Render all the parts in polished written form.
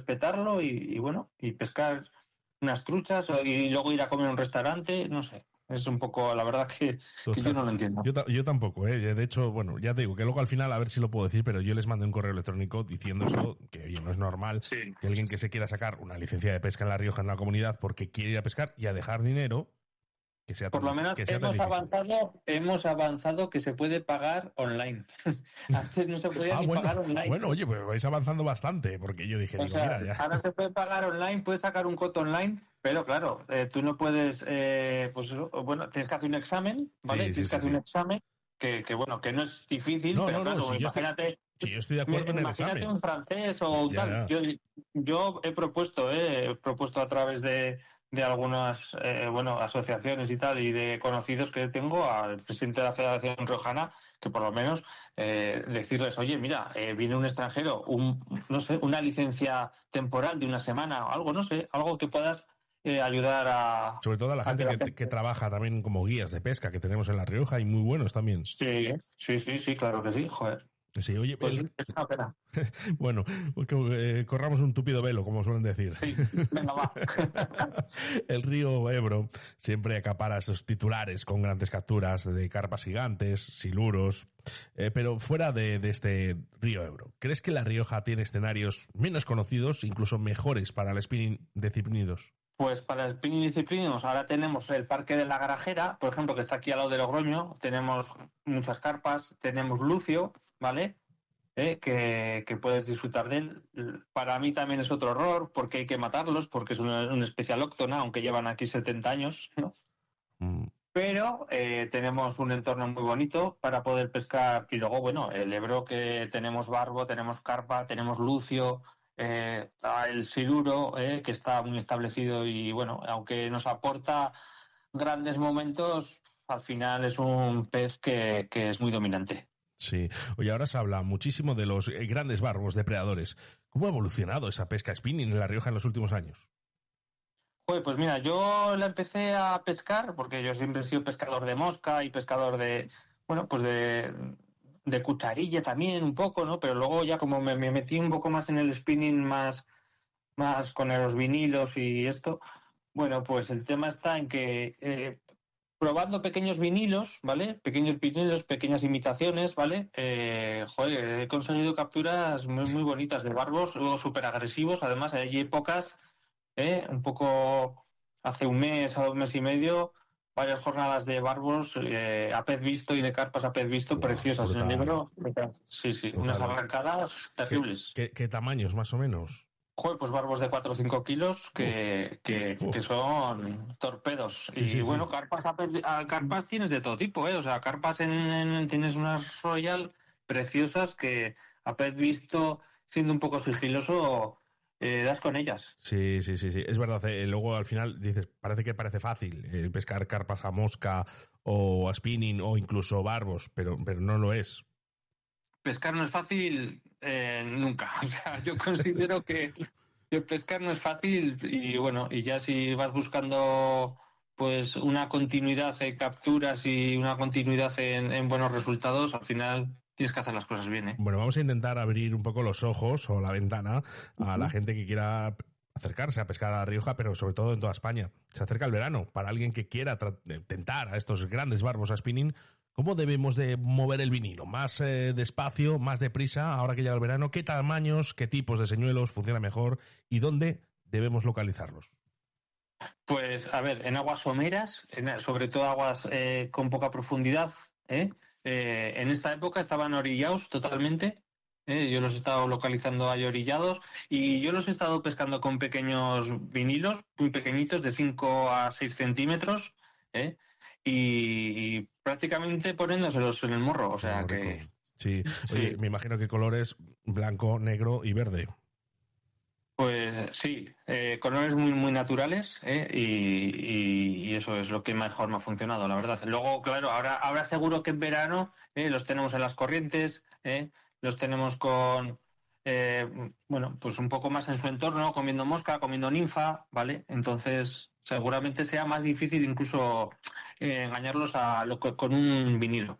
respetarlo y bueno, y pescar unas truchas y luego ir a comer a un restaurante, no sé. Es un poco, la verdad que yo no lo entiendo. Yo tampoco, ¿eh? De hecho, bueno, ya te digo que luego al final, a ver si lo puedo decir, pero yo les mandé un correo electrónico diciendo eso, que oye, no es normal que alguien que se quiera sacar una licencia de pesca en La Rioja, en la comunidad, porque quiere ir a pescar y a dejar dinero, que sea por lo menos hemos avanzado que se puede pagar online. Antes no se podía ni pagar online. Bueno, oye, pues vais avanzando bastante, porque yo dije, mira, ya. Ahora se puede pagar online, puedes sacar un coto online, pero claro, tú no puedes, pues eso, bueno, tienes que hacer un examen, ¿vale? Sí, tienes que hacer un examen que bueno, que no es difícil, pero claro, si imagínate. Yo estoy de acuerdo en el examen. Imagínate un francés o un tal. Yo he propuesto a través de algunas asociaciones y tal, y de conocidos que tengo, al presidente de la Federación Riojana, que por lo menos decirles, oye, mira, viene un extranjero, una licencia temporal de una semana o algo, no sé, algo que puedas ayudar a... Sobre todo a la gente que trabaja también como guías de pesca que tenemos en La Rioja y muy buenos también. Sí, claro que sí, joder. Sí, oye, pues es una pena. Bueno, corramos un tupido velo, como suelen decir. Sí, venga, va. El río Ebro siempre acapara esos titulares con grandes capturas de carpas gigantes, siluros, pero fuera de este río Ebro, ¿crees que La Rioja tiene escenarios menos conocidos, incluso mejores para el spinning de ciprínidos? Pues para el spinning de ciprínidos ahora tenemos el Parque de la Garajera, por ejemplo, que está aquí al lado de Logroño, tenemos muchas carpas, tenemos Lucio, ¿vale? Que puedes disfrutar de él. Para mí también es otro horror, porque hay que matarlos, porque es una especie alóctona, aunque llevan aquí 70 años, ¿no? Pero tenemos un entorno muy bonito para poder pescar, y luego, bueno, el Ebro, que tenemos barbo, tenemos carpa, tenemos lucio, el siluro, que está muy establecido y, bueno, aunque nos aporta grandes momentos, al final es un pez que es muy dominante. Sí. Oye, ahora se habla muchísimo de los grandes barbos depredadores. ¿Cómo ha evolucionado esa pesca spinning en La Rioja en los últimos años? Pues mira, yo la empecé a pescar porque yo siempre he sido pescador de mosca y pescador de, bueno, pues de cucharilla también un poco, ¿no? Pero luego ya como me metí un poco más en el spinning, más con los vinilos y esto, bueno, pues el tema está en que probando pequeños vinilos, ¿vale? Pequeños vinilos, pequeñas imitaciones, ¿vale? He conseguido capturas muy, muy bonitas de barbos, luego súper agresivos. Además, hay épocas, un poco hace un mes o un mes y medio, varias jornadas de barbos a pez visto y de carpas a pez visto, preciosas. Brutal. En el libro, sí, Brutal. Unas arrancadas terribles. ¿Qué tamaños, más o menos? Pues barbos de 4 o 5 kilos que son torpedos. Sí, bueno, sí. Carpas tienes de todo tipo, ¿eh? O sea, carpas tienes unas Royal preciosas que a pez visto, siendo un poco sigiloso, das con ellas. Sí. Es verdad. Luego al final dices, parece fácil pescar carpas a mosca o a spinning o incluso barbos, pero no lo es. Pescar no es fácil nunca. O sea, yo considero que pescar no es fácil y bueno, y ya si vas buscando pues una continuidad en capturas y una continuidad en buenos resultados, al final tienes que hacer las cosas bien, ¿eh? Bueno, vamos a intentar abrir un poco los ojos o la ventana a la gente que quiera acercarse a pescar a La Rioja, pero sobre todo en toda España. Se acerca el verano. Para alguien que quiera tentar a estos grandes barbos a spinning, ¿cómo debemos de mover el vinilo? ¿Más despacio, más deprisa, ahora que llega el verano? ¿Qué tamaños, qué tipos de señuelos funciona mejor y dónde debemos localizarlos? Pues, a ver, en aguas someras, sobre todo aguas con poca profundidad, en esta época estaban orillados totalmente. Yo los he estado localizando ahí orillados y yo los he estado pescando con pequeños vinilos, muy pequeñitos, de 5 a 6 centímetros, y prácticamente poniéndoselos en el morro, o sea que... Sí. Oye, me imagino que colores blanco, negro y verde. Pues sí, colores muy muy naturales, y eso es lo que mejor me ha funcionado, la verdad. Luego, claro, ahora seguro que en verano los tenemos en las corrientes, los tenemos con, bueno, pues un poco más en su entorno, comiendo mosca, comiendo ninfa, ¿vale? Entonces, seguramente sea más difícil incluso engañarlos con un vinilo.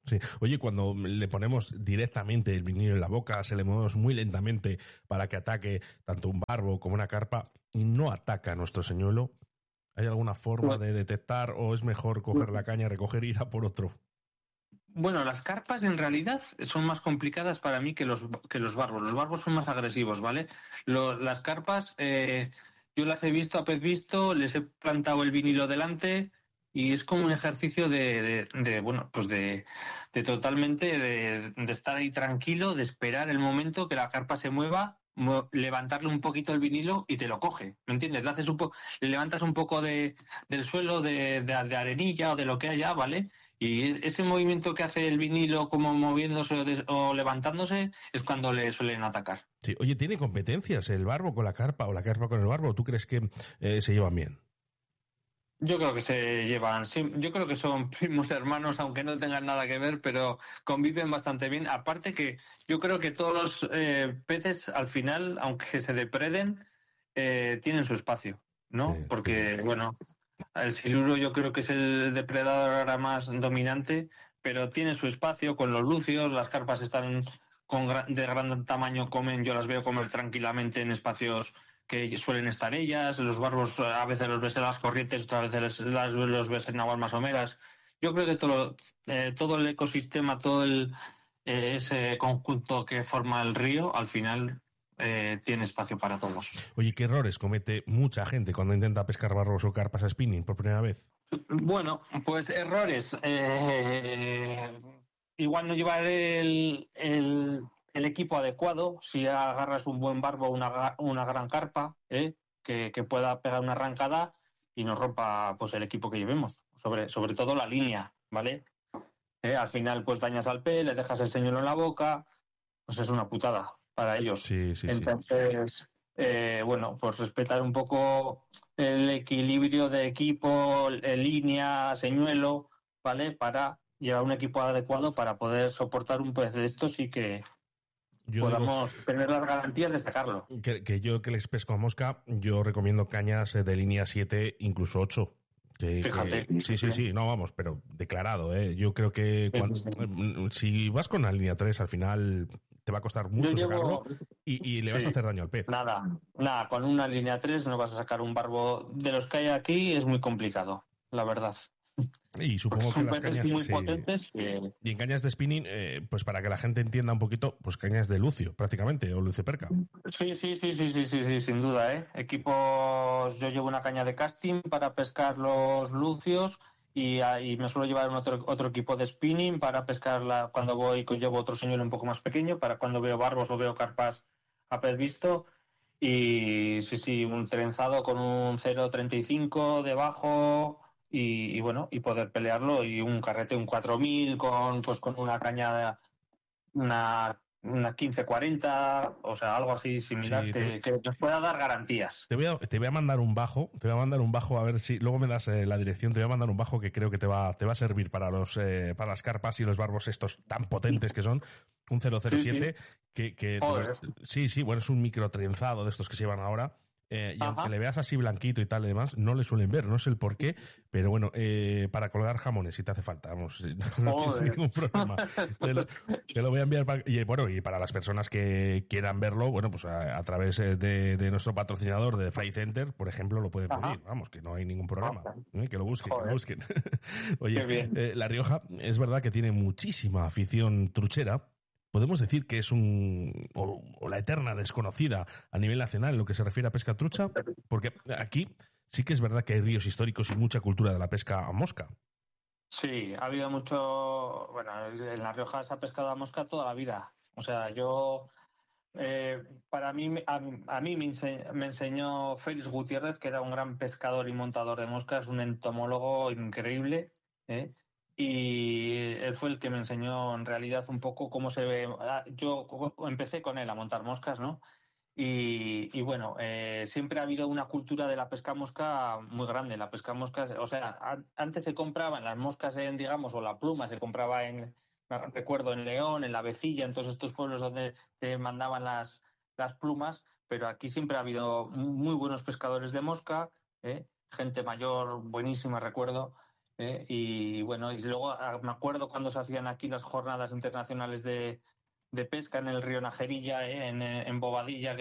Sí. Oye, cuando le ponemos directamente el vinilo en la boca, se le movemos muy lentamente para que ataque tanto un barbo como una carpa y no ataca a nuestro señuelo, ¿hay alguna forma de detectar o es mejor coger la caña, recoger y ir a por otro? Bueno, las carpas en realidad son más complicadas para mí que los barbos. Los barbos son más agresivos, ¿vale? Las carpas, yo las he visto a pez visto, les he plantado el vinilo delante y es como un ejercicio bueno, pues de totalmente de estar ahí tranquilo, de esperar el momento que la carpa se mueva, levantarle un poquito el vinilo y te lo coge, ¿me entiendes? Le levantas un poco del suelo, de arenilla o de lo que haya, ¿vale? Y ese movimiento que hace el vinilo como moviéndose o levantándose es cuando le suelen atacar. Sí. Oye, ¿tiene competencias el barbo con la carpa o la carpa con el barbo? ¿Tú crees que se llevan bien? Yo creo que se llevan, sí, yo creo que son primos hermanos, aunque no tengan nada que ver, pero conviven bastante bien. Aparte que yo creo que todos los peces al final, aunque se depreden, tienen su espacio, ¿no? Sí, Porque, sí. bueno, el siluro yo creo que es el depredador ahora más dominante, pero tiene su espacio con los lucios, las carpas están de gran tamaño, yo las veo comer tranquilamente en espacios que suelen estar ellas, los barbos a veces los ves en las corrientes, otras veces los ves en aguas más someras. Yo creo que todo el ecosistema, ese conjunto que forma el río, al final tiene espacio para todos. Oye, ¿qué errores comete mucha gente cuando intenta pescar barbos o carpas a spinning por primera vez? Bueno, pues errores. Igual no llevar el equipo adecuado. Si agarras un buen barbo o una gran carpa, que pueda pegar una arrancada y nos rompa pues el equipo que llevemos. Sobre todo la línea, ¿vale? Al final pues dañas al pez, le dejas el señuelo en la boca, pues es una putada para ellos. Sí, sí, sí. Entonces, bueno, pues respetar un poco el equilibrio de equipo, línea, señuelo, ¿vale? Para llevar un equipo adecuado para poder soportar un pez de estos y que Yo digo podamos tener las garantías de sacarlo. que yo que les pesco a mosca, yo recomiendo cañas de línea 7, incluso 8. Fíjate. Sí, sí, sí, no, vamos, pero declarado, ¿eh? Yo creo que si vas con la línea 3, al final te va a costar Yo mucho sacarlo llevo, y le vas a sí, hacer daño al pez. nada, con una línea 3 no vas a sacar un barbo. De los que hay aquí es muy complicado, la verdad. Y Porque supongo que son las peces cañas, muy sí. potentes. Y en cañas de spinning, pues para que la gente entienda un poquito, pues cañas de lucio, prácticamente, o lucio perca. Sí, sin duda, ¿eh? Equipos, yo llevo una caña de casting para pescar los lucios y me suelo llevar otro equipo de spinning para pescar cuando llevo otro señuelo un poco más pequeño, para cuando veo barbos o veo carpas a pez visto. Y sí, un trenzado con un 0,35 debajo y bueno, y poder pelearlo y un carrete, un 4000 con una caña, una 1540, o sea, algo así similar Sí, que nos pueda dar garantías. te voy a mandar un bajo, a ver si luego me das la dirección, te voy a mandar un bajo que creo que te va a servir para las carpas y los barbos estos tan potentes que son, un Sí. 007, que Joder. sí, bueno, es un micro trenzado de estos que se llevan ahora. Y aunque Ajá. le veas así blanquito y tal y demás, no le suelen ver, no sé el por qué, pero bueno, para colgar jamones si te hace falta, vamos, no tienes Joder. ningún problema. Te lo voy a enviar y bueno, y para las personas que quieran verlo, bueno, pues a través de nuestro patrocinador de Fly Center, por ejemplo, lo pueden Ajá. pedir, vamos, que no hay ningún problema. Que lo busquen, que lo Joder. busquen. Oye, Qué bien. La Rioja es verdad que tiene muchísima afición truchera. Podemos decir que es o la eterna desconocida a nivel nacional en lo que se refiere a pesca trucha, porque aquí sí que es verdad que hay ríos históricos y mucha cultura de la pesca a mosca. Sí, ha habido mucho. Bueno, en La Rioja se ha pescado a mosca toda la vida. O sea, yo. Para mí, a mí me enseñó Félix Gutiérrez, que era un gran pescador y montador de moscas, un entomólogo increíble, ¿eh? Y él fue el que me enseñó en realidad un poco cómo se ve. Yo empecé con él a montar moscas, ¿no? Y bueno, siempre ha habido una cultura de la pesca mosca muy grande. La pesca mosca, o sea, antes se compraban las moscas digamos, o la pluma se compraba recuerdo, en León, en La Vecilla, en todos estos pueblos donde te mandaban las plumas, pero aquí siempre ha habido muy buenos pescadores de mosca, gente mayor, buenísima, recuerdo. Y bueno, y luego me acuerdo cuando se hacían aquí las jornadas internacionales de pesca en el río Najerilla, en Bobadilla, que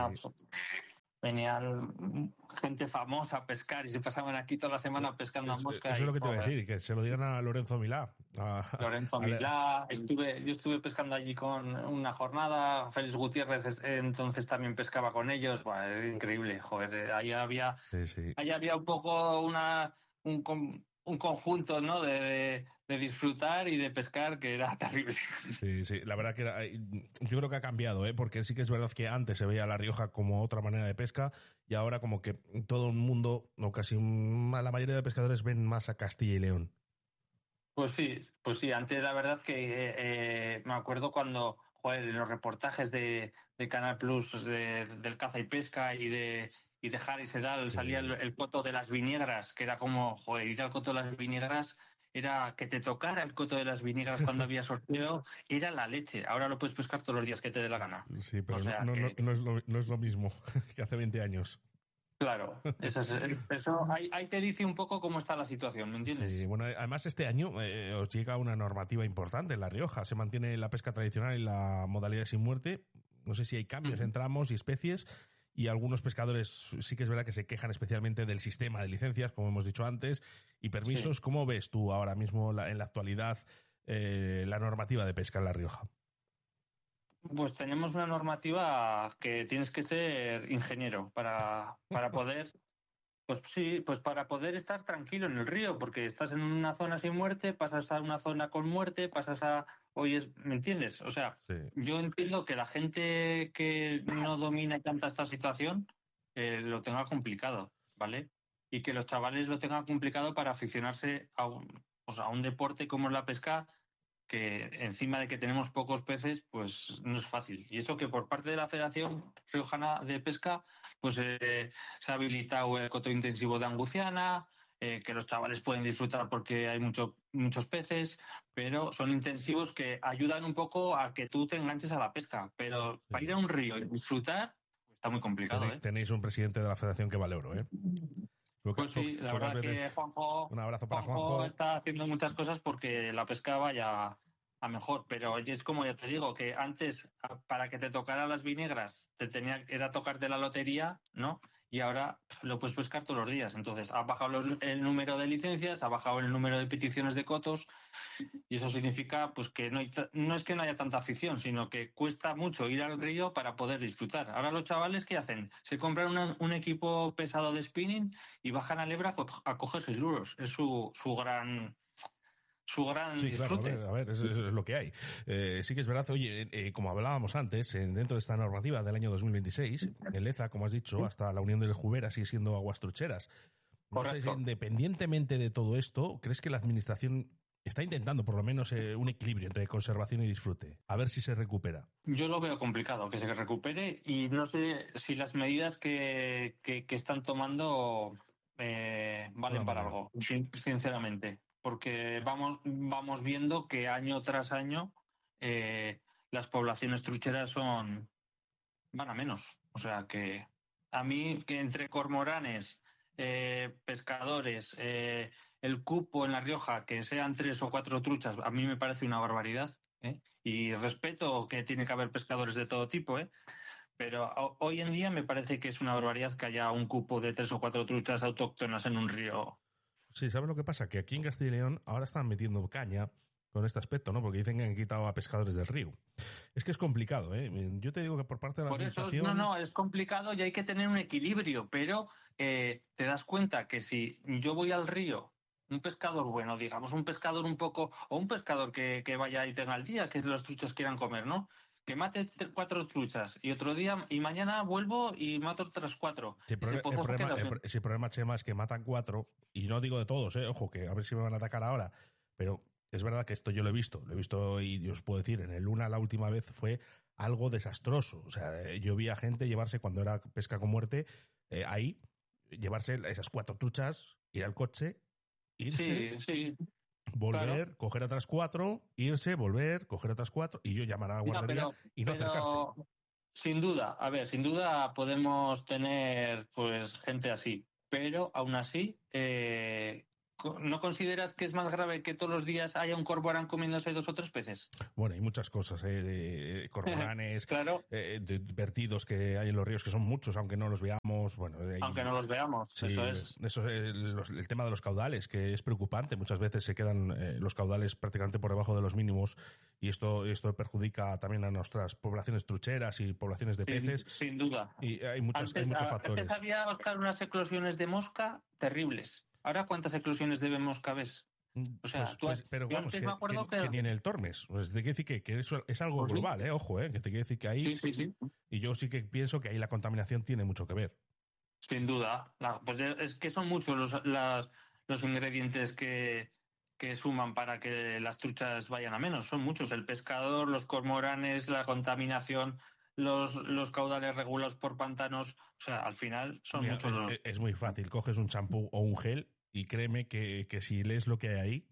venían gente famosa a pescar y se pasaban aquí toda la semana pescando a Eso mosca es y lo que te iba a joder, decir, que se lo digan a Lorenzo Milá. Lorenzo Milá, yo estuve pescando allí con una jornada, Félix Gutiérrez entonces también pescaba con ellos, bueno, es increíble, joder, Sí, sí. ahí había un poco un conjunto, ¿no? De disfrutar y de pescar que era terrible. Sí, sí, la verdad que yo creo que ha cambiado, ¿eh? Porque sí que es verdad que antes se veía La Rioja como otra manera de pesca y ahora como que todo el mundo, o casi la mayoría de pescadores ven más a Castilla y León. Pues sí, antes la verdad que me acuerdo cuando, joder, en los reportajes de Canal Plus del caza y pesca y de Harry Sedal Sí, salía el coto de las viñegras, que era como, joder, ir al coto de las viñegras era que te tocara el coto de las viñegras cuando había sorteo, era la leche. Ahora lo puedes pescar todos los días que te dé la gana. sí, O pero sea que, no es lo mismo que hace 20 años. claro, eso ahí te dice un poco cómo está la situación, ¿me Sí, entiendes? bueno, además este año os llega una normativa importante en La Rioja. Se mantiene la pesca tradicional y la modalidad sin muerte. No sé si hay cambios en tramos y especies y algunos pescadores sí que es verdad que se quejan especialmente del sistema de licencias, como hemos dicho antes, y Sí. permisos. ¿Cómo ves tú ahora mismo en la actualidad la normativa de pesca en La Rioja? Pues tenemos una normativa que tienes que ser ingeniero para poder, pues sí, pues para poder estar tranquilo en el río, porque estás en una zona sin muerte, pasas a una zona con muerte, ¿me entiendes? O sea, Sí, yo entiendo que la gente que no domina tanta esta situación lo tenga complicado, ¿vale? Y que los chavales lo tengan complicado para aficionarse pues a un deporte como es la pesca que encima de que tenemos pocos peces, pues no es fácil. Y eso que por parte de la Federación Riojana de Pesca, pues se ha habilitado el coto intensivo de Anguciana, que los chavales pueden disfrutar porque hay muchos peces, pero son intensivos que ayudan un poco a que tú te enganches a la pesca. Pero para ir a sí. un río y disfrutar, pues está muy complicado, ¿eh? Tenéis un presidente de la federación que valoro, ¿eh? Pues sí, la Pocas verdad veces. que Un abrazo para Juanjo Juanjo. está haciendo muchas cosas porque la pesca vaya a mejor, pero es como ya te digo, que antes para que te tocara las vinegras era tocarte la lotería, ¿no? Y ahora lo puedes pescar todos los días. Entonces ha bajado el número de licencias, ha bajado el número de peticiones de cotos y eso significa pues que no es que no haya tanta afición, sino que cuesta mucho ir al río para poder disfrutar. Ahora los chavales, ¿qué hacen? Se compran un equipo pesado de spinning y bajan al Ebra a coger 6 euros. Es su gran Sí, claro, disfrute. eso es lo que hay. Sí que es verdad, oye, como hablábamos antes, dentro de esta normativa del año 2026, el EZA, como has dicho, hasta la Unión del Jubera sigue siendo aguas trucheras. No sé si Correcto. independientemente de todo esto, ¿crees que la Administración está intentando por lo menos un equilibrio entre conservación y disfrute? A ver si se recupera. Yo lo veo complicado que se recupere y no sé si las medidas que están tomando Una valen para manera. algo, sinceramente, porque vamos viendo que año tras año las poblaciones trucheras van a menos. O sea que a mí que entre cormoranes, pescadores, el cupo en La Rioja, que sean 3 o 4 truchas, a mí me parece una barbaridad. ¿Eh? Y respeto que tiene que haber pescadores de todo tipo, ¿eh? Pero hoy en día me parece que es una barbaridad que haya un cupo de 3 o 4 truchas autóctonas en un río. Sí, ¿sabes lo que pasa? Que aquí en Castilla y León ahora están metiendo caña con este aspecto, ¿no? Porque dicen que han quitado a pescadores del río. Es que es complicado, ¿eh? Yo te digo que por parte de la Por eso, Administración. es complicado y hay que tener un equilibrio, pero te das cuenta que si yo voy al río, un pescador bueno, digamos, un pescador un poco, o un pescador que vaya y tenga el día, que los truchas quieran comer, ¿no? Que mate 4 truchas y otro día, y mañana vuelvo y mato otras 4. Si Ese pozo se queda sin. el problema, Chema, es que matan cuatro, y no digo de todos, ojo, que a ver si me van a atacar ahora, pero es verdad que esto yo lo he visto y os puedo decir, en el Luna la última vez fue algo desastroso. O sea, yo vi a gente llevarse, cuando era pesca con muerte, ahí, llevarse esas cuatro truchas, ir al coche, irse, Sí, sí, claro. volver, coger otras cuatro, irse, volver, coger otras cuatro, y yo llamar a la Mira, guardería y no acercarse. sin duda, a ver, sin duda podemos tener pues gente así, pero aún así, ¿No consideras que es más grave que todos los días haya un cormorán comiéndose 2 o 3 peces? Bueno, hay muchas cosas, de cormoranes, Claro, de vertidos que hay en los ríos, que son muchos, aunque no los veamos. Bueno, aunque no los veamos, sí, eso es. el tema de los caudales, que es preocupante. Muchas veces se quedan los caudales prácticamente por debajo de los mínimos y esto perjudica también a nuestras poblaciones trucheras y poblaciones de peces. Sin duda. Y hay muchos factores. Antes había, Óscar, unas eclosiones de mosca terribles. Ahora, ¿cuántas eclosiones de mosca ves? O sea, pero vamos, que ni en el Tormes. Pues te quiere decir que eso es algo Pues global, ojo, que te quiere decir que ahí... Sí. Y yo sí que pienso que ahí la contaminación tiene mucho que ver. Sin duda. Pues es que son muchos los ingredientes que suman para que las truchas vayan a menos. Son muchos. El pescador, los cormoranes, la contaminación, los caudales regulados por pantanos. O sea, al final son muchos Es muy fácil. Coges un champú o un gel y créeme que si lees lo que hay ahí,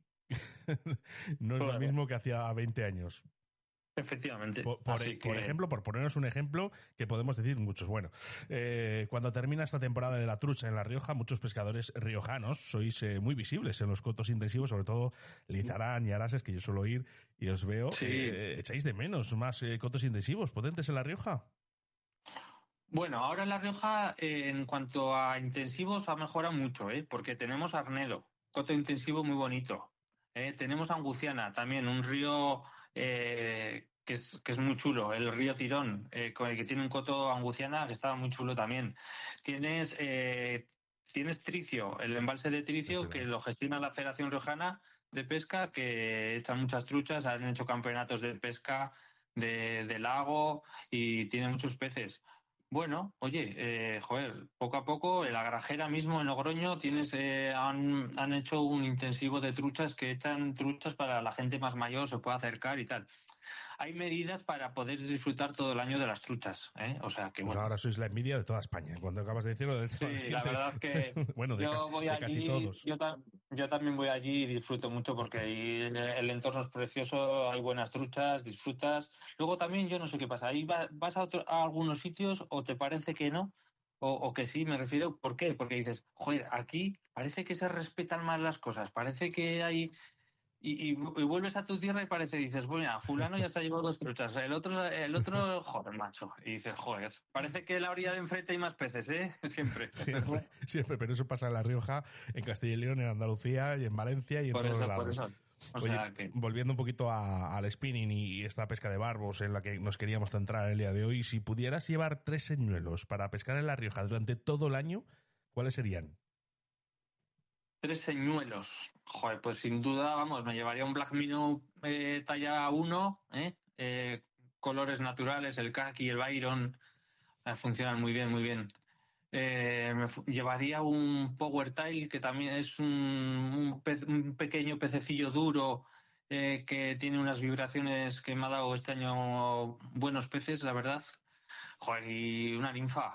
no es lo mismo que hacía 20 años. Efectivamente. Por ejemplo, por ponernos un ejemplo que podemos decir muchos. Bueno, cuando termina esta temporada de la trucha en La Rioja, muchos pescadores riojanos sois muy visibles en los cotos intensivos, sobre todo Lizarán y Arases, que yo suelo ir y os veo. Sí. ¿Echáis de menos más cotos intensivos potentes en La Rioja? Bueno, ahora en La Rioja, en cuanto a intensivos, ha mejorado mucho, porque tenemos Arnedo, coto intensivo muy bonito. Tenemos Anguciana, también un río que es muy chulo, el río Tirón, con el que tiene un coto Anguciana que está muy chulo también. Tienes Tricio, el embalse de Tricio, que lo gestiona la Federación Riojana de Pesca, que echan muchas truchas, han hecho campeonatos de pesca de lago y tiene muchos peces. Bueno, oye, poco a poco, en la Grajera mismo, en Logroño, han hecho un intensivo de truchas que echan truchas para la gente más mayor, se puede acercar y tal. Hay medidas para poder disfrutar todo el año de las truchas, O sea que pues bueno. Ahora sois la envidia de toda España. Cuando acabas de decirlo, sí, la verdad es que bueno, casi todos. Yo también voy allí y disfruto mucho porque ahí el entorno es precioso, hay buenas truchas, disfrutas. Luego también yo no sé qué pasa, ahí vas a algunos sitios o te parece que no, o que sí, me refiero. ¿Por qué? Porque dices, joder, aquí parece que se respetan más las cosas, parece que hay... Y vuelves a tu tierra y dices, bueno, fulano ya se ha llevado 2 truchas, el otro, joder, macho. Y dices, joder, parece que en la orilla de enfrente hay más peces, Siempre. Siempre, pero eso pasa en La Rioja, en Castilla y León, en Andalucía y en Valencia y en todos lados. Oye, volviendo un poquito al spinning y esta pesca de barbos en la que nos queríamos centrar el día de hoy, si pudieras llevar 3 señuelos para pescar en La Rioja durante todo el año, ¿cuáles serían? 3 señuelos. Joder, pues sin duda, vamos, me llevaría un Black Minnow talla 1, colores naturales, el khaki y el Byron funcionan muy bien, muy bien. Me llevaría un Power Tail, que también es un pequeño pececillo duro que tiene unas vibraciones que me ha dado este año buenos peces, la verdad. Joder, y una ninfa,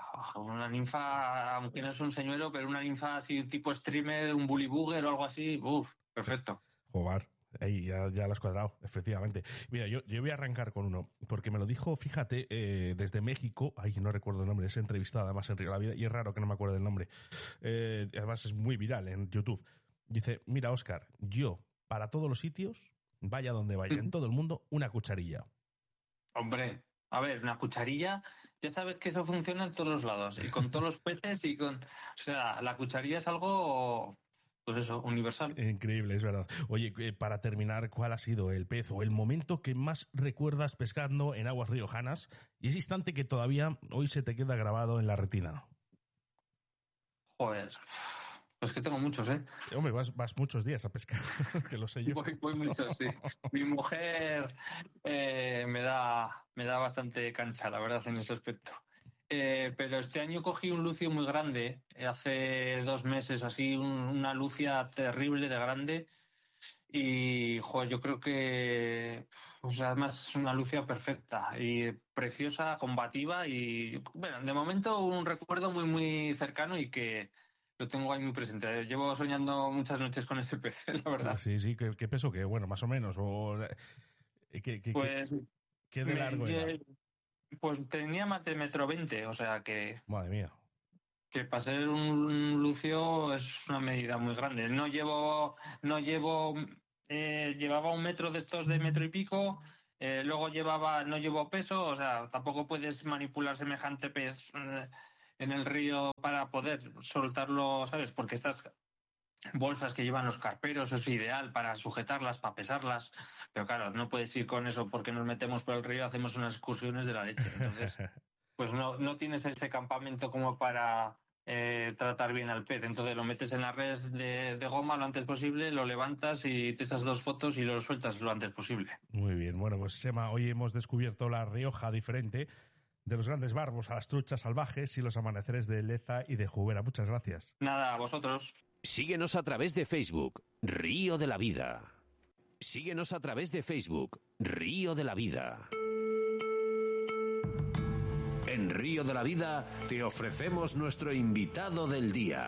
aunque no es un señuelo, pero una ninfa así tipo streamer, un bully booger o algo así, perfecto. Joder, ahí ya lo has cuadrado, efectivamente. Mira, yo voy a arrancar con uno, porque me lo dijo, fíjate, desde México, no recuerdo el nombre, es entrevistado además en Río la Vida, y es raro que no me acuerde el nombre, además es muy viral en YouTube. Dice, mira, Óscar, yo, para todos los sitios, vaya donde vaya, en todo el mundo, una cucharilla. Hombre, a ver, una cucharilla, ya sabes que eso funciona en todos los lados, y con todos los peces y con... O sea, la cucharilla es algo, pues eso, universal. Increíble, es verdad. Oye, para terminar, ¿cuál ha sido el pez o el momento que más recuerdas pescando en aguas riojanas y ese instante que todavía hoy se te queda grabado en la retina? Joder... Es que tengo muchos, Hombre, vas muchos días a pescar, que lo sé yo. Voy muchos, sí. Mi mujer me da bastante cancha, la verdad, en ese aspecto. Pero este año cogí un lucio muy grande, hace 2 meses así, una lucia terrible de grande. Y, joder, yo creo que además es una lucia perfecta y preciosa, combativa y, bueno, de momento un recuerdo muy, muy cercano y que lo tengo ahí muy presente. Llevo soñando muchas noches con ese pez, la verdad. Sí, ¿qué peso? Que bueno, más o menos. ¿Qué de largo era? Pues tenía más de 1,20 m, o sea que... Madre mía. que para ser un lucio es una medida muy grande. Llevaba 1 metro de estos de metro y pico, luego no llevo peso, o sea, tampoco puedes manipular semejante pez en el río para poder soltarlo, ¿sabes? Porque estas bolsas que llevan los carperos es ideal para sujetarlas, para pesarlas, pero claro, no puedes ir con eso porque nos metemos por el río, hacemos unas excursiones de la leche. Entonces, pues no tienes ese campamento como para tratar bien al pez. Entonces lo metes en la red de goma lo antes posible, lo levantas y te echas 2 fotos y lo sueltas lo antes posible. Muy bien, bueno, pues Sema, hoy hemos descubierto La Rioja diferente, de los grandes barbos a las truchas salvajes y los amaneceres de Leza y de Jubera. Muchas gracias. Nada, a vosotros. Síguenos a través de Facebook, Río de la Vida. Síguenos a través de Facebook, Río de la Vida. En Río de la Vida te ofrecemos nuestro invitado del día.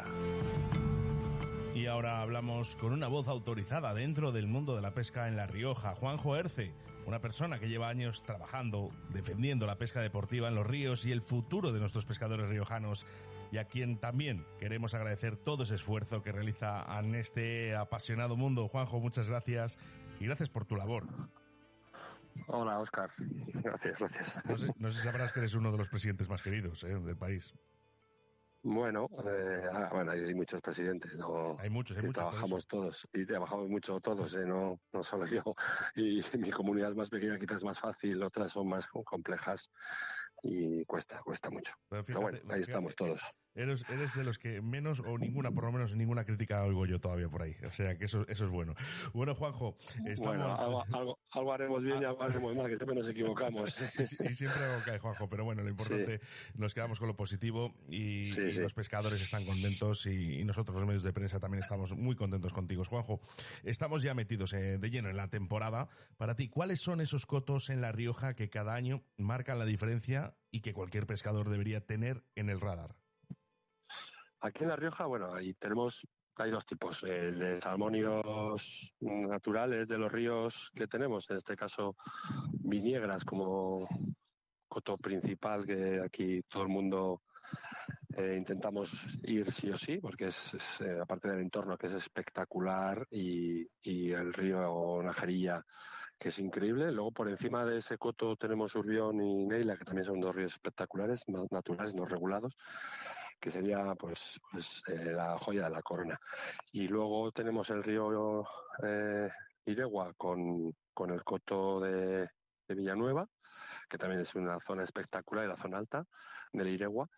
Y ahora hablamos con una voz autorizada dentro del mundo de la pesca en La Rioja, Juanjo Erce, una persona que lleva años trabajando, defendiendo la pesca deportiva en los ríos y el futuro de nuestros pescadores riojanos, y a quien también queremos agradecer todo ese esfuerzo que realiza en este apasionado mundo. Juanjo, muchas gracias y gracias por tu labor. Hola, Óscar. Gracias. No sé si sabrás que eres uno de los presidentes más queridos del país. Bueno, hay muchos presidentes, ¿no? Hay muchos. Trabajamos todos y trabajamos mucho todos, no solo yo. Y mi comunidad es más pequeña, quizás es más fácil, otras son más complejas y cuesta mucho. Pero bueno, ahí estamos todos. Eres de los que menos o ninguna, por lo menos ninguna crítica oigo yo todavía por ahí. O sea que eso es bueno. Bueno, Juanjo, estamos... Bueno, algo haremos bien y algo haremos mal, que siempre nos equivocamos. y siempre algo cae, Juanjo. Pero bueno, lo importante, nos quedamos con lo positivo y los pescadores están contentos y nosotros, los medios de prensa, también estamos muy contentos contigo. Juanjo, estamos ya metidos de lleno en la temporada. Para ti, ¿cuáles son esos cotos en La Rioja que cada año marcan la diferencia y que cualquier pescador debería tener en el radar? Aquí en La Rioja, hay 2 tipos, el de salmónidos naturales de los ríos que tenemos, en este caso viñegras como coto principal, que aquí todo el mundo intentamos ir sí o sí, porque es aparte del entorno que es espectacular y el río Najerilla, que es increíble. Luego por encima de ese coto tenemos Urbión y Neila, que también son 2 ríos espectaculares, naturales, no regulados, que sería pues la joya de la corona. Y luego tenemos el río Iregua con el coto de Villanueva, que también es una zona espectacular, y la zona alta del Iregua.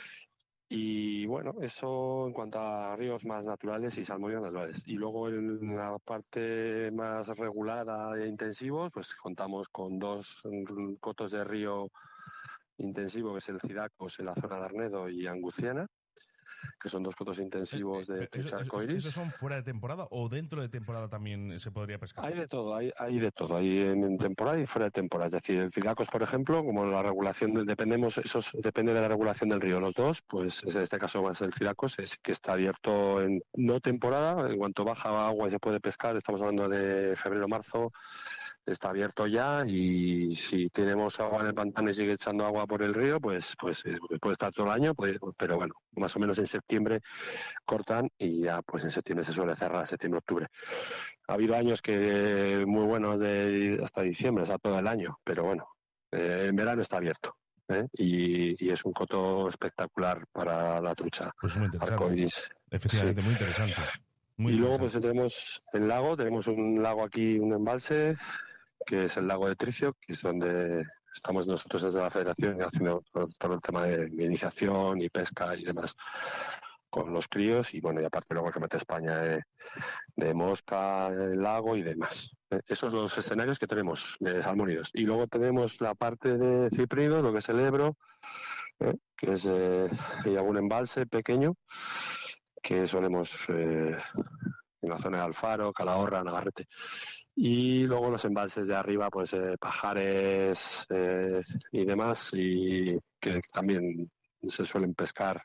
Y bueno, eso en cuanto a ríos más naturales y salmónidos naturales. Y luego en la parte más regulada e intensivos, pues contamos con 2 cotos de río intensivo, que es el Cidacos en la zona de Arnedo y Anguciana, que son 2 cotos intensivos de trucha arcoiris. ¿Esos son fuera de temporada o dentro de temporada también se podría pescar? Hay de todo, hay de todo, hay en temporada y fuera de temporada. Es decir, el Cidacos, por ejemplo, como la regulación, depende de la regulación del río. Los 2, pues en este caso más el Cidacos, es que está abierto en no temporada, en cuanto baja agua y se puede pescar, estamos hablando de febrero-marzo, está abierto ya, y si tenemos agua en el pantano y sigue echando agua por el río, pues puede estar todo el año, pero bueno, más o menos en septiembre cortan y ya pues en septiembre se suele cerrar, septiembre-octubre. Ha habido años que muy buenos hasta diciembre, hasta todo el año, pero bueno, en verano está abierto. Y es un coto espectacular para la trucha. Pues muy interesante. Arcoiris. Efectivamente, sí. Muy interesante. Y luego pues tenemos el lago, tenemos un lago aquí, un embalse, que es el lago de Tricio, que es donde estamos nosotros desde la Federación haciendo todo el tema de iniciación y pesca y demás con los críos, y bueno, y aparte luego el Campeonato de España de mosca, el lago y demás. Esos son los escenarios que tenemos de salmónidos. Y luego tenemos la parte de cípridos, lo que es el Ebro, que es y algún embalse pequeño que solemos en la zona de Alfaro, Calahorra, Navarrete. Y luego los embalses de arriba, pues Pajares y demás, y que también se suelen pescar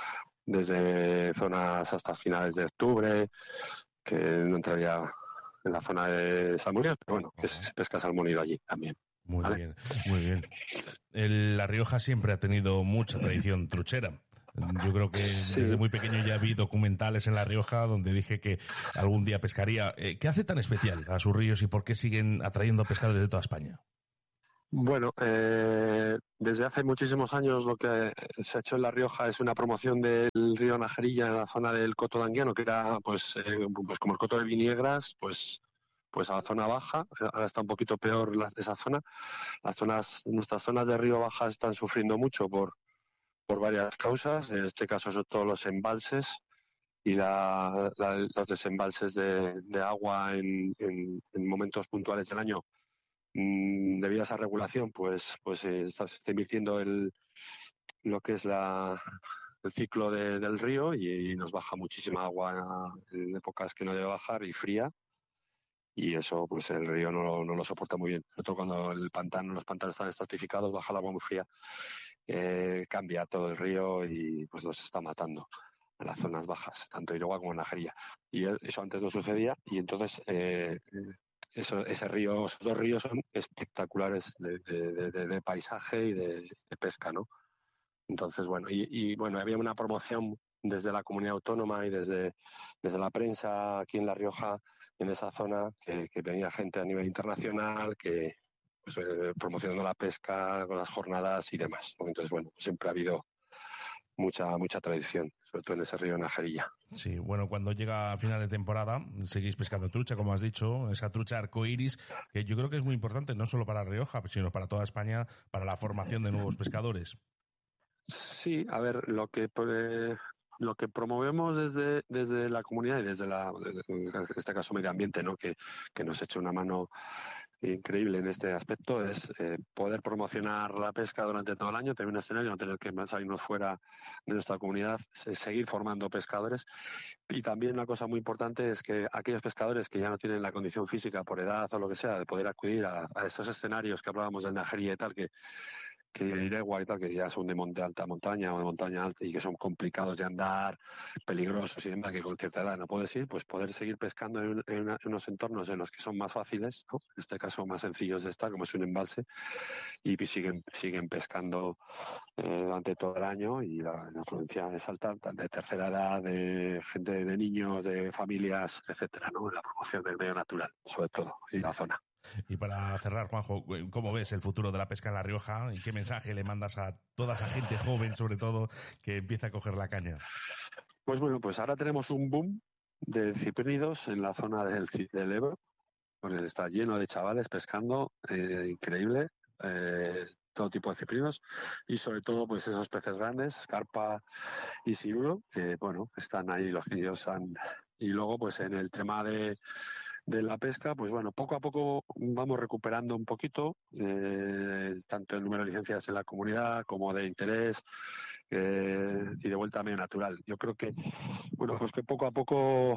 desde zonas hasta finales de octubre, que no entraría en la zona de salmónidos, pero bueno, que se pesca salmónido allí también. Muy bien. La Rioja siempre ha tenido mucha tradición truchera. Yo creo que desde muy pequeño ya vi documentales en La Rioja donde dije que algún día pescaría. ¿Qué hace tan especial a sus ríos y por qué siguen atrayendo pescadores de toda España? Bueno, desde hace muchísimos años lo que se ha hecho en La Rioja es una promoción del río Najerilla en la zona del Coto de Anguiano, que era pues como el Coto de Viñegras, pues a la zona baja. Ahora está un poquito peor esa zona. Nuestras zonas de río baja están sufriendo mucho por varias causas. En este caso son todos los embalses y los desembalses de agua en momentos puntuales del año. Debido a esa regulación, pues se está invirtiendo lo que es el ciclo del río y nos baja muchísima agua en épocas que no debe bajar y fría. Y eso, pues el río no lo soporta muy bien. Sobre todo cuando los pantanos están estratificados, baja el agua muy fría, cambia todo el río y pues los está matando en las zonas bajas, tanto Iregua como Najerilla. Y eso antes no sucedía y entonces esos dos ríos son espectaculares de paisaje y de pesca, ¿no? Entonces, bueno, bueno, había una promoción desde la comunidad autónoma y desde la prensa aquí en La Rioja, en esa zona, que venía gente a nivel internacional, que pues, promocionando la pesca con las jornadas y demás, ¿no? Entonces, bueno, siempre ha habido mucha tradición, sobre todo en ese río Najerilla. Sí, bueno, cuando llega a final de temporada seguís pescando trucha, como has dicho, esa trucha arcoiris, que yo creo que es muy importante no solo para Rioja, sino para toda España, para la formación de nuevos pescadores. Sí, a ver, lo que promovemos desde la comunidad y en este caso medio ambiente, ¿no? que nos eche una mano increíble en este aspecto, es poder promocionar la pesca durante todo el año, tener un escenario, no tener que salirnos fuera de nuestra comunidad, seguir formando pescadores. Y también una cosa muy importante es que aquellos pescadores que ya no tienen la condición física por edad o lo que sea, de poder acudir a esos escenarios que hablábamos del Najerilla y tal, que Iregua y tal, que ya son de alta montaña o de montaña alta y que son complicados de andar, peligrosos y demás, que con cierta edad no puedes ir, pues poder seguir pescando en unos entornos en los que son más fáciles, ¿no? En este caso más sencillos de estar, como es un embalse, y siguen pescando durante todo el año y la afluencia es alta, de tercera edad, de gente, de niños, de familias, etcétera, ¿no? En la promoción del medio natural, sobre todo, y la zona. Y para cerrar, Juanjo, ¿cómo ves el futuro de la pesca en La Rioja? ¿Y qué mensaje le mandas a toda esa gente joven, sobre todo, que empieza a coger la caña? Pues bueno, pues ahora tenemos un boom de ciprínidos en la zona del Ebro, porque está lleno de chavales pescando, increíble, todo tipo de ciprínidos y sobre todo pues esos peces grandes, carpa y cirulo, que bueno, están ahí los niños. Y luego pues en el tema de la pesca, pues bueno, poco a poco vamos recuperando un poquito, tanto el número de licencias en la comunidad como de interés y de vuelta a medio natural. Yo creo que, bueno, pues que poco a poco,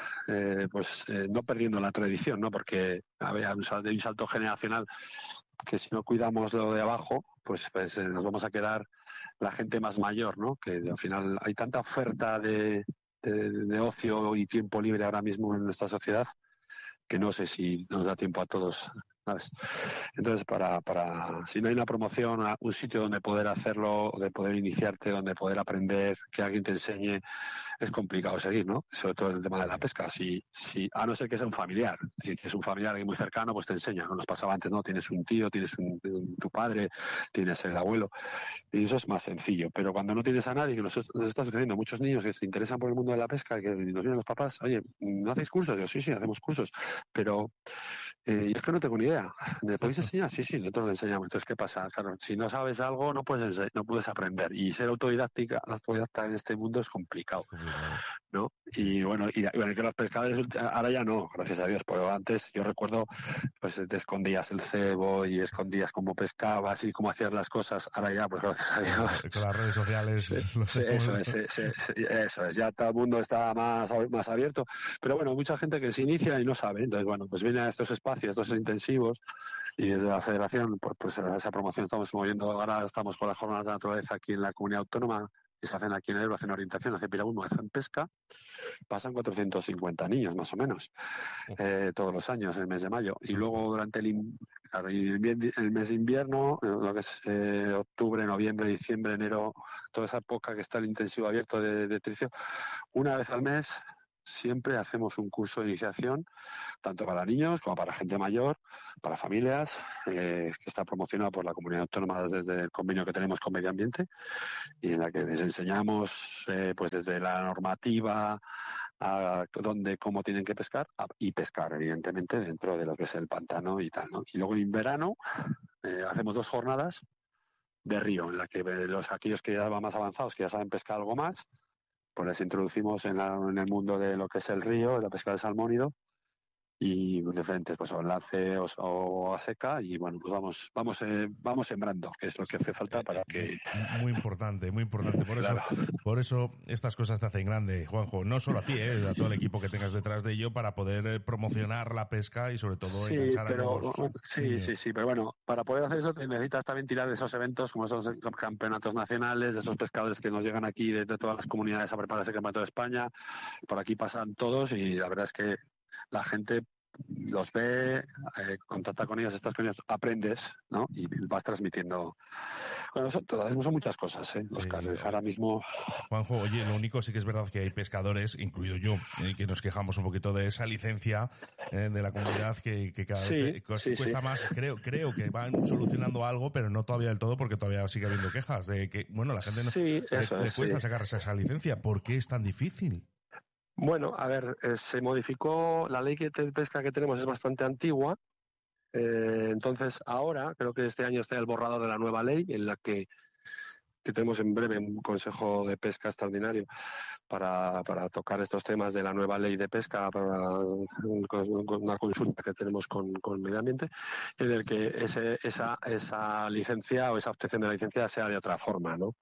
no perdiendo la tradición, ¿no? Porque había un salto generacional que si no cuidamos lo de abajo, pues nos vamos a quedar la gente más mayor, ¿no? Que al final hay tanta oferta de ocio y tiempo libre ahora mismo en nuestra sociedad que no sé si nos da tiempo a todos, ¿sabes? Entonces, si no hay una promoción, un sitio donde poder hacerlo, de poder iniciarte, donde poder aprender, que alguien te enseñe, es complicado seguir, ¿no? Sobre todo el tema de la pesca. A no ser que sea un familiar. Si es un familiar muy cercano, pues te enseña. No nos pasaba antes, ¿no? Tienes un tío, tienes tu padre, tienes el abuelo, y eso es más sencillo. Pero cuando no tienes a nadie, que nos está sucediendo, muchos niños que se interesan por el mundo de la pesca, que nos vienen los papás, oye, ¿no hacéis cursos? Yo, sí, hacemos cursos. Pero es que no tengo ni idea. ¿Me podéis enseñar? Sí, nosotros le enseñamos. Entonces, ¿qué pasa? Claro, si no sabes algo, no puedes aprender. Y ser autodidacta en este mundo es complicado, ¿no? Y bueno, que los pescadores ahora ya no, gracias a Dios. Pero antes yo recuerdo, pues te escondías el cebo y escondías cómo pescabas y cómo hacías las cosas. Ahora ya, pues gracias a Dios. Con las redes sociales. Eso es. Ya todo el mundo está más abierto. Pero bueno, mucha gente que se inicia y no sabe. Entonces, bueno, pues viene a estos espacios, estos intensivos, y desde la federación, pues esa promoción estamos moviendo. Ahora estamos con las jornadas de naturaleza aquí en la comunidad autónoma, que se hacen aquí en el Ebro, hacen orientación, hacen piragüismo, hacen pesca, pasan 450 niños más o menos, todos los años, en el mes de mayo. Y luego durante el mes de invierno, lo que es octubre, noviembre, diciembre, enero, toda esa época que está el intensivo abierto de tricio, una vez al mes siempre hacemos un curso de iniciación, tanto para niños como para gente mayor, para familias, que está promocionado por la Comunidad Autónoma desde el convenio que tenemos con Medio Ambiente, y en la que les enseñamos pues desde la normativa a cómo tienen que pescar, y pescar evidentemente dentro de lo que es el pantano y tal, ¿no? Y luego en verano hacemos 2 jornadas de río, en la que aquellos que ya van más avanzados, que ya saben pescar algo más, pues les introducimos en el mundo de lo que es el río, la pesca del salmónido, y diferentes, pues o enlace o a seca, y bueno, pues vamos sembrando, que es lo que hace falta para que... Muy importante, muy importante. Claro. Por eso estas cosas te hacen grande, Juanjo. No solo a ti, a todo el equipo que tengas detrás de ello, para poder promocionar la pesca y sobre todo enganchar a nuevos niños. Sí, pero bueno, para poder hacer eso necesitas también tirar de esos eventos, como esos campeonatos nacionales, de esos pescadores que nos llegan aquí de todas las comunidades a preparar ese campeonato de España. Por aquí pasan todos y la verdad es que la gente los ve, contacta con ellos, estás con ellos, aprendes, ¿no? Y vas transmitiendo. Bueno, son muchas cosas, Oscar. Sí. Ahora mismo... Juanjo, oye, lo único sí que es verdad que hay pescadores, incluido yo, que nos quejamos un poquito de esa licencia de la comunidad que cada vez cuesta más. Creo que van solucionando algo, pero no todavía del todo, porque todavía sigue habiendo quejas de que, bueno, la gente le cuesta sacarse esa licencia. ¿Por qué es tan difícil? Bueno, a ver, se modificó, la ley de pesca que tenemos es bastante antigua, entonces ahora, creo que este año está el borrador de la nueva ley, en la que tenemos en breve un consejo de pesca extraordinario para tocar estos temas de la nueva ley de pesca, para una consulta que tenemos con Medio Ambiente, en el que esa licencia o esa obtención de la licencia sea de otra forma, ¿no?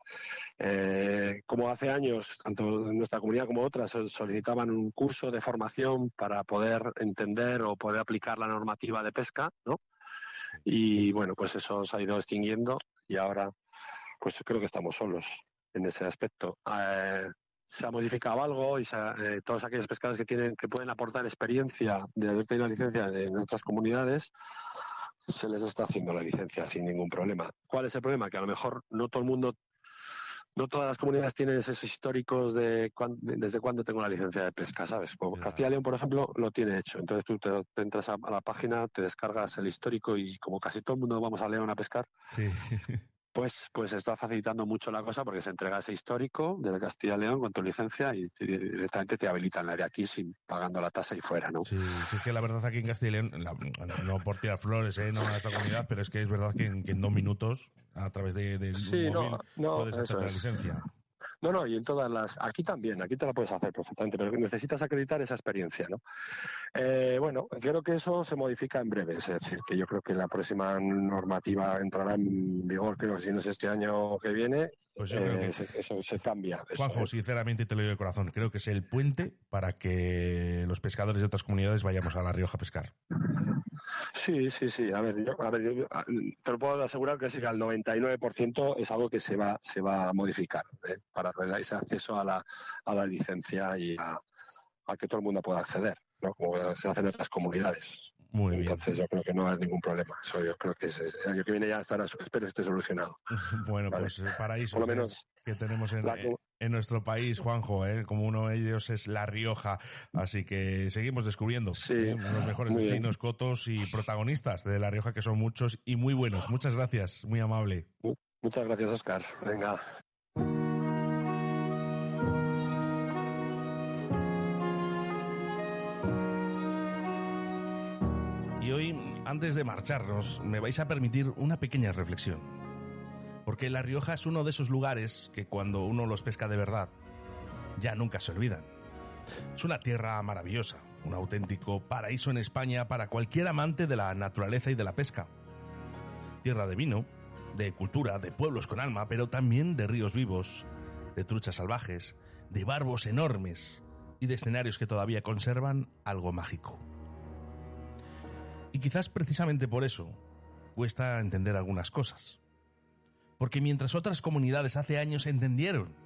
Como hace años, tanto en nuestra comunidad como otras solicitaban un curso de formación para poder entender o poder aplicar la normativa de pesca, ¿no? Y bueno, pues eso se ha ido extinguiendo y ahora pues creo que estamos solos en ese aspecto. Se ha modificado algo y todos aquellos pescadores que pueden aportar experiencia de haber tenido la licencia en otras comunidades, se les está haciendo la licencia sin ningún problema. ¿Cuál es el problema? Que a lo mejor no todas las comunidades tienen esos históricos de desde cuándo tengo la licencia de pesca, ¿sabes? Como Castilla y León, por ejemplo, lo tiene hecho. Entonces tú te entras a la página, te descargas el histórico y como casi todo el mundo vamos a León a pescar, sí. Pues está facilitando mucho la cosa porque se entrega ese histórico de la Castilla y León con tu licencia y directamente te habilitan la área aquí sin pagando la tasa y fuera, ¿no? Sí, es que la verdad aquí en Castilla y León, no por tirar flores, no a esta comunidad, pero es que es verdad que en 2 minutos, a través de un móvil, puedes hacer la licencia. No, y en todas aquí también, aquí te la puedes hacer perfectamente, pero necesitas acreditar esa experiencia, ¿no? Bueno, creo que eso se modifica en breve, es decir, que yo creo que la próxima normativa entrará en vigor, creo que si no es este año que viene, pues yo creo que eso se cambia. Juanjo, sinceramente te lo digo de corazón, creo que es el puente para que los pescadores de otras comunidades vayamos a La Rioja a pescar. Sí. A ver, yo te lo puedo asegurar que sí, que al 99% es algo que se va a modificar para ese acceso a la licencia y a que todo el mundo pueda acceder, ¿no? Como se hace en otras comunidades. Muy bien. Entonces yo creo que no hay ningún problema. Eso yo creo que el año que viene ya espero esté solucionado. Bueno, ¿vale? Pues paraísos por lo menos que tenemos en nuestro país, Juanjo, como uno de ellos es La Rioja. Así que seguimos descubriendo los mejores destinos, cotos y protagonistas de La Rioja, que son muchos y muy buenos. Muchas gracias, muy amable. Muchas gracias, Óscar. Venga. Y hoy, antes de marcharnos, me vais a permitir una pequeña reflexión. Porque La Rioja es uno de esos lugares que cuando uno los pesca de verdad, ya nunca se olvidan. Es una tierra maravillosa, un auténtico paraíso en España para cualquier amante de la naturaleza y de la pesca. Tierra de vino, de cultura, de pueblos con alma, pero también de ríos vivos, de truchas salvajes, de barbos enormes y de escenarios que todavía conservan algo mágico. Y quizás precisamente por eso cuesta entender algunas cosas. Porque mientras otras comunidades hace años entendieron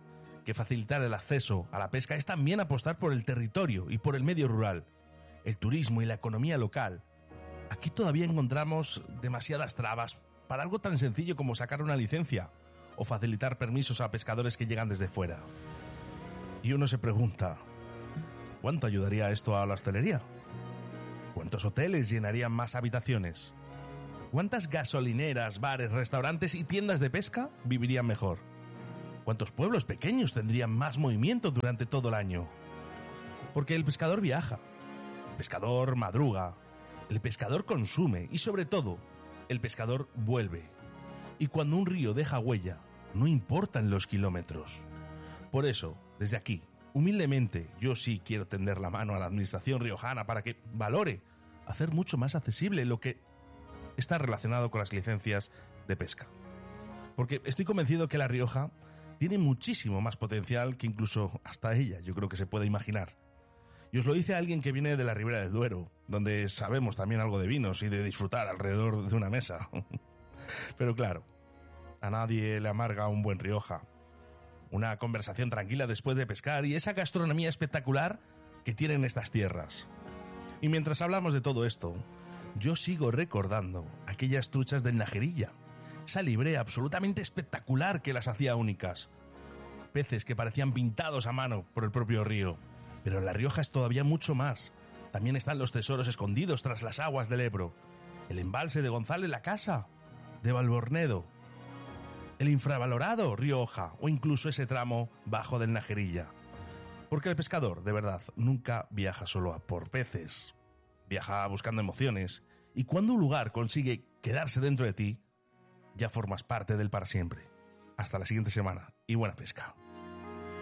que facilitar el acceso a la pesca es también apostar por el territorio y por el medio rural, el turismo y la economía local. Aquí todavía encontramos demasiadas trabas para algo tan sencillo como sacar una licencia o facilitar permisos a pescadores que llegan desde fuera. Y uno se pregunta, ¿cuánto ayudaría esto a la hostelería? ¿Cuántos hoteles llenarían más habitaciones? ¿Cuántas gasolineras, bares, restaurantes y tiendas de pesca vivirían mejor? ¿Cuántos pueblos pequeños tendrían más movimiento durante todo el año? Porque el pescador viaja, el pescador madruga, el pescador consume y sobre todo, el pescador vuelve. Y cuando un río deja huella, no importan los kilómetros. Por eso, desde aquí, humildemente, yo sí quiero tender la mano a la administración riojana para que valore hacer mucho más accesible lo que está relacionado con las licencias de pesca. Porque estoy convencido que La Rioja tiene muchísimo más potencial que incluso hasta ella, yo creo que se puede imaginar. Y os lo dice alguien que viene de la Ribera del Duero, donde sabemos también algo de vinos y de disfrutar alrededor de una mesa. Pero claro, a nadie le amarga un buen Rioja. Una conversación tranquila después de pescar y esa gastronomía espectacular que tienen estas tierras. Y mientras hablamos de todo esto, yo sigo recordando aquellas truchas del Najerilla, esa librea absolutamente espectacular que las hacía únicas. Peces que parecían pintados a mano por el propio río. Pero en La Rioja es todavía mucho más. También están los tesoros escondidos tras las aguas del Ebro. El embalse de González la Casa, de Valbornedo. El infravalorado Río Oja o incluso ese tramo bajo del Najerilla. Porque el pescador, de verdad, nunca viaja solo a por peces. Viaja buscando emociones. Y cuando un lugar consigue quedarse dentro de ti, ya formas parte de él para siempre. Hasta la siguiente semana y buena pesca.